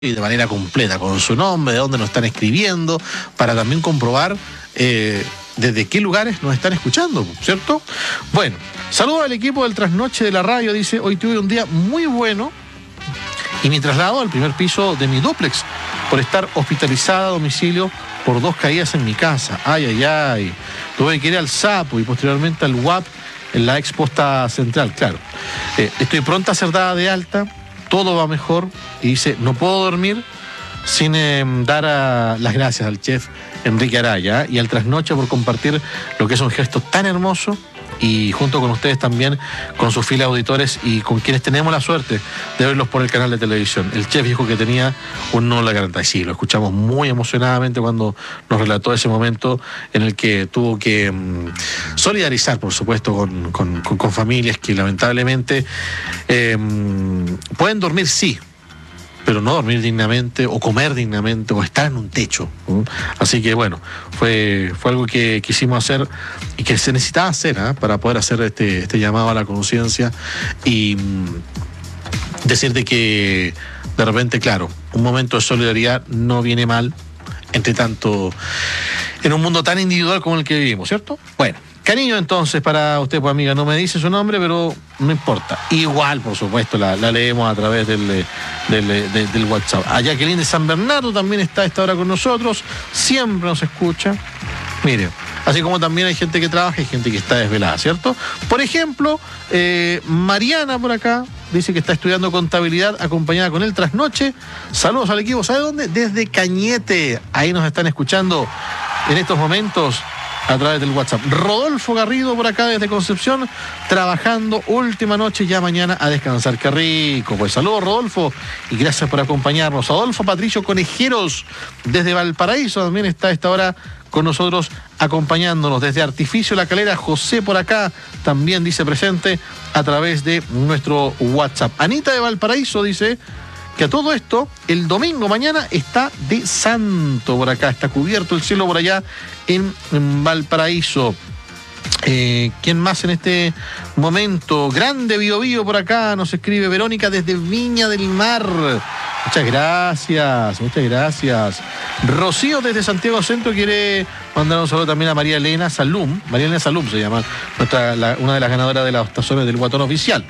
y de manera completa, con su nombre, de dónde nos están escribiendo, para también comprobar desde qué lugares nos están escuchando, ¿cierto? Bueno, saludo al equipo del Trasnoche de la radio, dice, hoy tuve un día muy bueno y me traslado al primer piso de mi dúplex por estar hospitalizada a domicilio por 2 caídas en mi casa. Ay, ay, ay. Tuve que ir al Sapo y posteriormente al UAP en la ex posta central, claro. Estoy pronta a ser dada de alta, todo va mejor, y dice, no puedo dormir sin dar las gracias al chef Enrique Araya y al Trasnoche por compartir lo que es un gesto tan hermoso, y junto con ustedes también, con sus filas de auditores y con quienes tenemos la suerte de verlos por el canal de televisión. El chef dijo que tenía un no la garantía, y sí, lo escuchamos muy emocionadamente cuando nos relató ese momento en el que tuvo que solidarizar, por supuesto, con familias que lamentablemente pueden dormir, sí, pero no dormir dignamente o comer dignamente o estar en un techo. Así que bueno, fue algo que quisimos hacer y que se necesitaba hacer para poder hacer este llamado a la conciencia y decirte que de repente, claro, un momento de solidaridad no viene mal, entre tanto en un mundo tan individual como el que vivimos, ¿cierto? Bueno, cariño entonces para usted, pues amiga, no me dice su nombre, pero no importa. Igual, por supuesto, la leemos a través del WhatsApp. A Jacqueline de San Bernardo también está a esta hora con nosotros, siempre nos escucha. Mire, así como también hay gente que trabaja y gente que está desvelada, ¿cierto? Por ejemplo, Mariana por acá dice que está estudiando contabilidad acompañada con el Trasnoche. Saludos al equipo, ¿sabe dónde? Desde Cañete, ahí nos están escuchando en estos momentos a través del WhatsApp. Rodolfo Garrido por acá desde Concepción, trabajando última noche, ya mañana a descansar. Qué rico. Pues saludos, Rodolfo, y gracias por acompañarnos. Adolfo Patricio Conejeros desde Valparaíso también está a esta hora con nosotros acompañándonos. Desde Artificio La Calera, José por acá también dice presente a través de nuestro WhatsApp. Anita de Valparaíso dice que a todo esto, el domingo mañana está de santo por acá, está cubierto el cielo por allá en Valparaíso. ¿Quién más en este momento? Grande Biobío por acá, nos escribe Verónica desde Viña del Mar. Muchas gracias, muchas gracias. Rocío desde Santiago Centro quiere mandar un saludo también a María Elena Salum. María Elena Salum se llama, una de las ganadoras de las tazones del Guatón Oficial.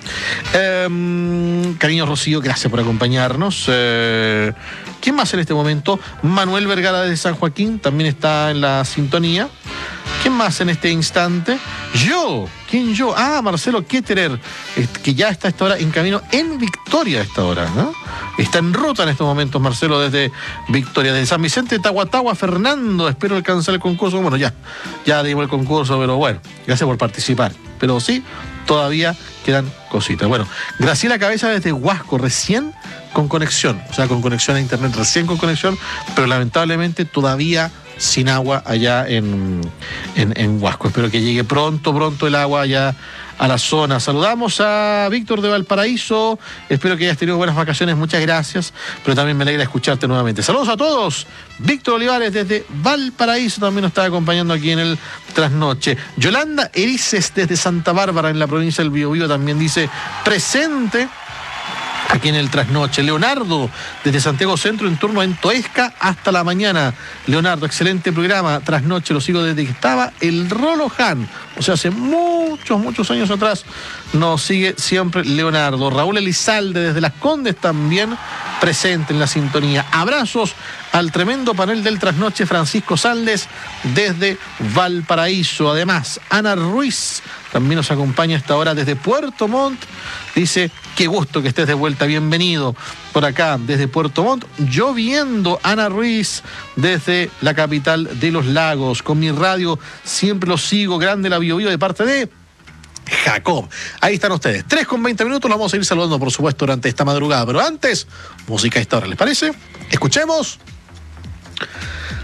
Cariño Rocío, gracias por acompañarnos. ¿Quién más en este momento? Manuel Vergara desde San Joaquín también está en la sintonía. ¿Quién más en este instante? Yo. ¿Quién yo? Marcelo Ketterer, que ya está a esta hora en camino en Victoria a esta hora, ¿no? Está en ruta en estos momentos, Marcelo, desde Victoria. Desde San Vicente de Tahuatahua, Fernando, espero alcanzar el concurso. Bueno, ya dimos el concurso, pero bueno, gracias por participar. Pero sí, todavía quedan cositas. Bueno, Graciela Cabeza desde Huasco, recién con conexión, o sea, con conexión a internet, recién con conexión, pero lamentablemente todavía sin agua allá en Huasco. Espero que llegue pronto el agua allá a la zona. Saludamos a Víctor de Valparaíso, espero que hayas tenido buenas vacaciones, muchas gracias, pero también me alegra escucharte nuevamente. Saludos a todos. Víctor Olivares desde Valparaíso también nos está acompañando aquí en el Trasnoche. Yolanda Erices desde Santa Bárbara en la provincia del Biobío también dice presente aquí en el Trasnoche. Leonardo, desde Santiago Centro, en turno en Toesca hasta la mañana. Leonardo, excelente programa. Trasnoche, lo sigo desde que estaba el Rolo Han. O sea, hace muchos años atrás nos sigue siempre Leonardo. Raúl Elizalde, desde Las Condes, también presente en la sintonía. Abrazos al tremendo panel del Trasnoche, Francisco Saldes, desde Valparaíso. Además, Ana Ruiz también nos acompaña a esta hora desde Puerto Montt. Dice, qué gusto que estés de vuelta, bienvenido por acá desde Puerto Montt. Lloviendo, Ana Ruiz desde la capital de los lagos. Con mi radio siempre lo sigo, grande la Biobío de parte de Jacob. Ahí están ustedes, 3:20, los vamos a ir saludando por supuesto durante esta madrugada, pero antes, música a esta hora, ¿les parece? Escuchemos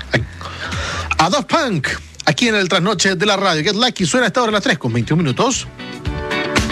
a Daft Punk aquí en el Trasnoche de la radio. Get Lucky suena a esta hora a las 3:21.